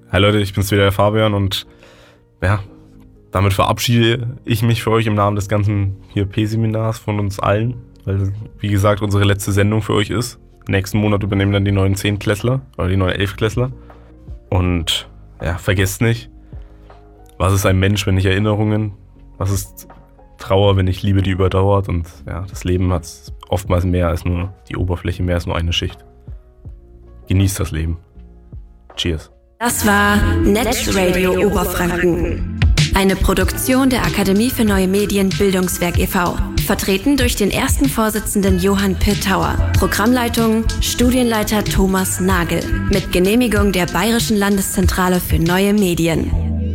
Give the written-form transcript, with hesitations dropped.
Hi Leute, ich bin's wieder, der Fabian, und ja, damit verabschiede ich mich für euch im Namen des ganzen hier P-Seminars von uns allen, weil, wie gesagt, unsere letzte Sendung für euch ist. Nächsten Monat übernehmen dann die neuen 10-Klässler oder die neuen 11-Klässler. Und ja, vergesst nicht, was ist ein Mensch, wenn nicht Erinnerungen? Was ist Trauer, wenn nicht Liebe, die überdauert? Und ja, das Leben hat oftmals mehr als nur die Oberfläche, mehr als nur eine Schicht. Genießt das Leben. Cheers. Das war Netradio Oberfranken. Eine Produktion der Akademie für Neue Medien Bildungswerk e.V. Vertreten durch den ersten Vorsitzenden Johann Pirthauer. Programmleitung Studienleiter Thomas Nagel. Mit Genehmigung der Bayerischen Landeszentrale für Neue Medien.